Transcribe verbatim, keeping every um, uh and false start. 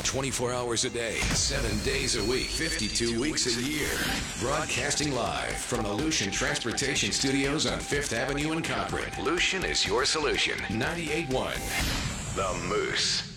twenty-four hours a day, seven days a week, fifty-two weeks a year. Broadcasting live from the Lucian Transportation Studios on Fifth Avenue in Cochrane. Lucian is your solution. ninety-eight point one The Moose.